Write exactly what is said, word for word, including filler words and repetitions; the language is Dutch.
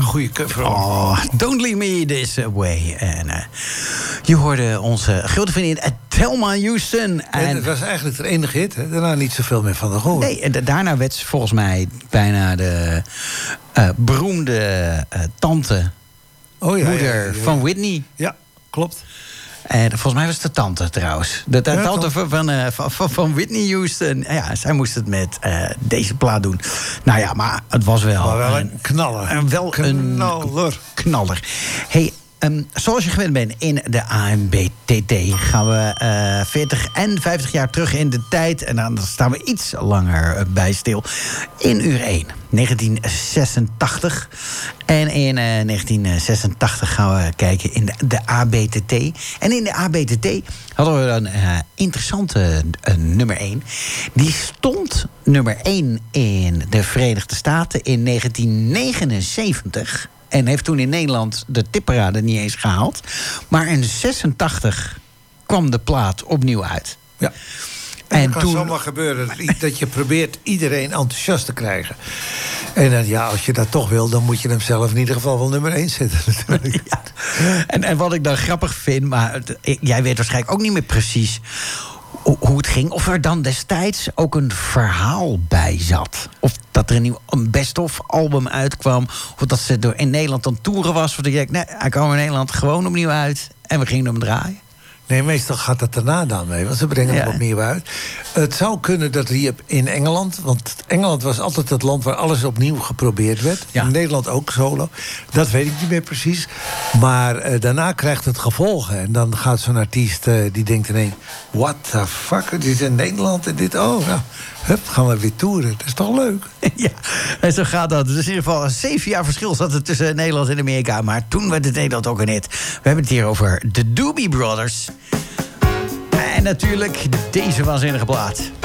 goede cover. Oh, Don't Leave Me This Way. En uh, je hoorde onze grote vriendin Thelma Houston. En, en het was eigenlijk de enige hit. Hè? Daarna niet zoveel meer van de gehoord. Nee, en daarna werd ze volgens mij bijna de uh, beroemde uh, tante... Oh, ja, moeder ja, ja, ja. van Whitney. Ja, klopt. En volgens mij was het de tante trouwens. De, de Ja, tante tante. van, van, uh, van, van Whitney Houston. Ja, zij moest het met uh, deze plaat doen. Nou ja, maar het was wel... Maar wel een knaller. En wel Knaller. een knaller. Hey, um, zoals je gewend bent in de A M B T T... gaan we uh, veertig en vijftig jaar terug in de tijd. En dan staan we iets langer bij stil. In uur één, negentien zesentachtig. En in uh, negentien zesentachtig gaan we kijken in de, de A B T T. En in de A B T T hadden we een uh, interessante uh, nummer één. Die stond nummer één in de Verenigde Staten in negentien negenenzeventig... En heeft toen in Nederland de tipparade niet eens gehaald. Maar in zesentachtig kwam de plaat opnieuw uit. Ja. En, En het kan toen- zomaar gebeuren dat je probeert iedereen enthousiast te krijgen. En dan, ja, als je dat toch wil, dan moet je hem zelf in ieder geval wel nummer één zetten. Natuurlijk. Ja. En, en wat ik dan grappig vind, maar het- jij weet waarschijnlijk ook niet meer precies hoe hoe het ging. Of er dan destijds ook een verhaal bij zat. Of dat er een nieuw een best-of album uitkwam. Of dat ze door in Nederland aan toeren was. Of dat je denkt, nee, hij kwam in Nederland gewoon opnieuw uit. En we gingen hem draaien. Nee, meestal gaat dat daarna dan mee, want ze brengen Ja. hem opnieuw uit. Het zou kunnen dat hier in Engeland... want Engeland was altijd het land waar alles opnieuw geprobeerd werd. Ja. In Nederland ook solo. Dat weet ik niet meer precies. Maar eh, daarna krijgt het gevolgen. En dan gaat zo'n artiest, eh, die denkt ineens... what the fuck, dit is in Nederland en dit... oh, nou, hup, gaan we weer toeren. Dat is toch leuk? Ja, en zo gaat dat. Dus in ieder geval een zeven jaar verschil zat er tussen Nederland en Amerika. Maar toen werd het Nederland ook een hit. We hebben het hier over de Doobie Brothers. En natuurlijk deze waanzinnige plaat.